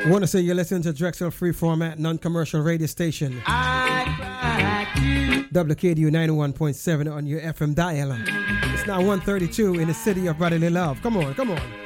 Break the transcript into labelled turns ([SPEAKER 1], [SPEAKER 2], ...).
[SPEAKER 1] I want to say you're listening to Drexel Free Format Non-Commercial Radio Station. WKDU 91.7 on your FM dial. It's now 1:32 in the city of brotherly love. Come on, come on.